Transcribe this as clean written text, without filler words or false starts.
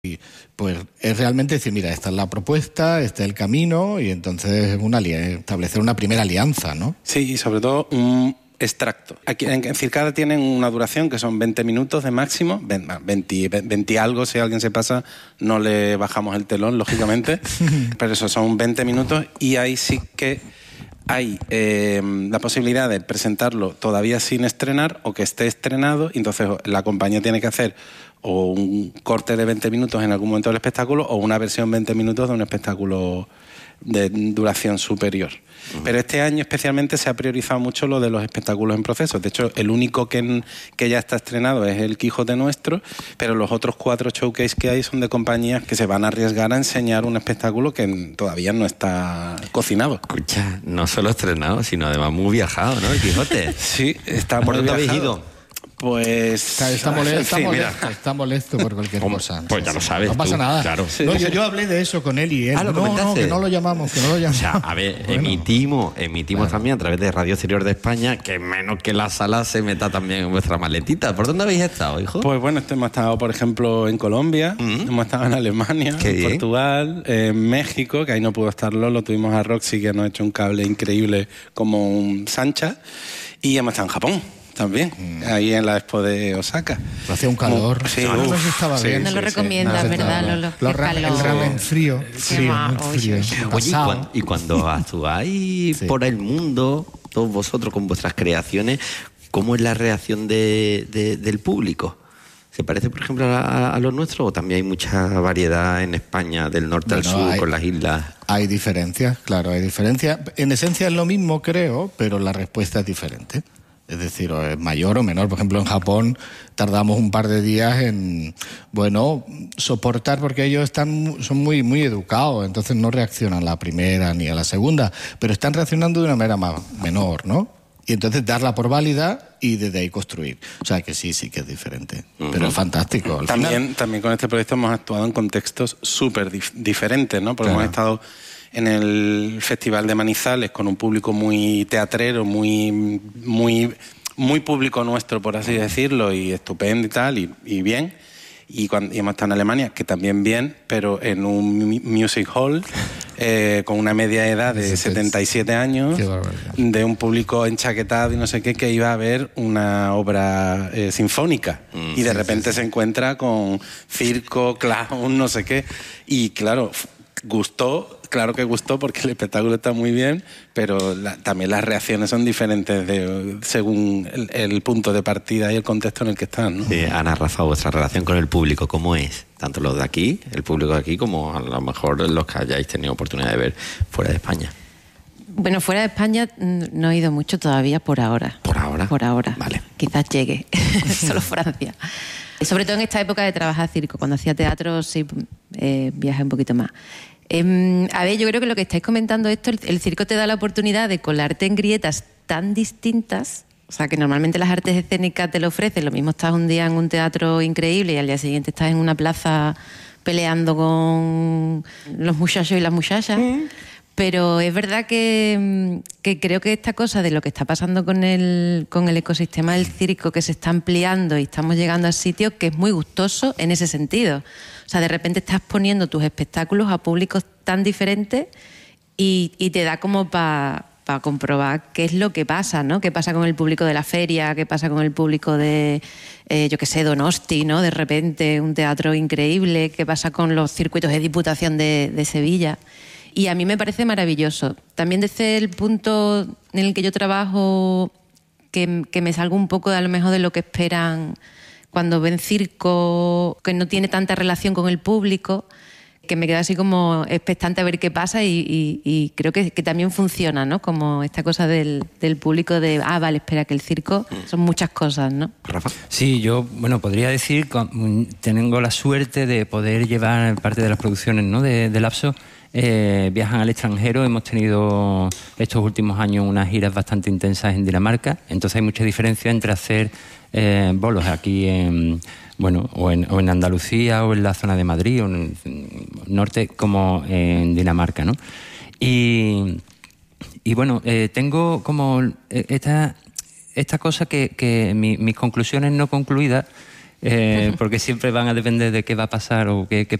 Pues es realmente decir, mira, esta es la propuesta, este es el camino, y entonces establecer una primera alianza, ¿no? Sí, y sobre todo un extracto. Aquí en Circada tienen una duración que son 20 minutos de máximo, 20 algo, si alguien se pasa no le bajamos el telón, lógicamente, pero eso son 20 minutos y ahí sí que hay la posibilidad de presentarlo todavía sin estrenar o que esté estrenado, y entonces la compañía tiene que hacer o un corte de 20 minutos en algún momento del espectáculo o una versión 20 minutos de un espectáculo de duración superior. Pero este año especialmente se ha priorizado mucho lo de los espectáculos en proceso. De hecho, el único que ya está estrenado es El Quijote Nuestro, pero los otros 4 showcase que hay son de compañías que se van a arriesgar a enseñar un espectáculo que todavía no está cocinado. Escucha, no solo estrenado, sino además muy viajado, ¿no? El Quijote. Sí, está ¿Por muy dónde habéis viajado. ido? Pues está molesto por cualquier cosa. Pues ya lo sabes. No pasa nada. Claro. Sí. No, yo hablé de eso con él y él. No, que no lo llamamos. O sea, a ver, emitimos también a través de Radio Exterior de España, que menos que la sala se meta también en vuestra maletita. ¿Por dónde habéis estado, hijo? Pues bueno, hemos estado, por ejemplo, en Colombia, hemos estado en Alemania, en Portugal, en México, que ahí no pudo estar Lolo, tuvimos a Roxy, que nos ha hecho un cable increíble como un Sancha, y hemos estado en Japón también, ahí en la Expo de Osaka. Hacía un calor. Sí, estaba bien. No lo recomiendas, ¿verdad, Lolo? El ramen frío. Muy frío. Oye, y cuando actuáis por el mundo, todos vosotros con vuestras creaciones, ¿cómo es la reacción del público? ¿Se parece, por ejemplo, a los nuestros, o también hay mucha variedad en España, del norte al sur, con las islas? Hay diferencias, claro, hay diferencias. En esencia es lo mismo, creo, pero la respuesta es diferente. Es decir, o es mayor o menor. Por ejemplo, en Japón tardamos un par de días en, soportar, porque ellos son muy, muy educados, entonces no reaccionan a la primera ni a la segunda, pero están reaccionando de una manera menor, ¿no? Y entonces darla por válida y desde ahí construir. O sea que sí que es diferente. Pero es fantástico. También con este proyecto hemos actuado en contextos súper diferentes, ¿no? Porque hemos estado en el Festival de Manizales con un público muy teatrero, muy público nuestro, por así decirlo, y estupendo y tal, y bien. Y hemos estado en Alemania, que también bien, pero en un music hall con una media edad de 77 años, de un público enchaquetado y no sé qué, que iba a ver una obra sinfónica. Y de repente se encuentra con circo, clown, no sé qué. Y claro, claro que gustó porque el espectáculo está muy bien, pero también las reacciones son diferentes según el punto de partida y el contexto en el que están, ¿no? Sí, Ana, Rafa, vuestra relación con el público, ¿cómo es? Tanto los de aquí, el público de aquí, como a lo mejor los que hayáis tenido oportunidad de ver fuera de España. Bueno, fuera de España no he ido mucho todavía por ahora. ¿Por ahora? Por ahora. Vale. Quizás llegue. Solo Francia. Sobre todo en esta época de trabajar circo. Cuando hacía teatro sí viajé un poquito más. A ver, yo creo que lo que estáis comentando esto, el circo te da la oportunidad de colarte en grietas tan distintas, o sea, que normalmente las artes escénicas te lo ofrecen. Lo mismo estás un día en un teatro increíble y al día siguiente estás en una plaza peleando con los muchachos y las muchachas. Pero es verdad que creo que esta cosa de lo que está pasando con el ecosistema del circo, que se está ampliando y estamos llegando a sitios que es muy gustoso en ese sentido. O sea, de repente estás poniendo tus espectáculos a públicos tan diferentes y te da como para comprobar qué es lo que pasa, ¿no? Qué pasa con el público de la feria, qué pasa con el público de, Donosti, ¿no? De repente un teatro increíble, qué pasa con los circuitos de Diputación de Sevilla. Y a mí me parece maravilloso. También desde el punto en el que yo trabajo, que me salgo un poco a lo mejor de lo que esperan cuando ven circo, que no tiene tanta relación con el público, que me quedo así como expectante a ver qué pasa y creo que también funciona, ¿no? Como esta cosa del público de, vale, espera, que el circo son muchas cosas, ¿no? Rafa. Sí, yo, podría decir, tengo la suerte de poder llevar parte de las producciones, ¿no? de Lapso. Viajan al extranjero. Hemos tenido estos últimos años unas giras bastante intensas en Dinamarca, entonces hay mucha diferencia entre hacer bolos aquí o en Andalucía o en la zona de Madrid o en el norte, como en Dinamarca, ¿no? Y bueno, tengo como esta cosa que mis conclusiones no concluidas porque siempre van a depender de qué va a pasar o qué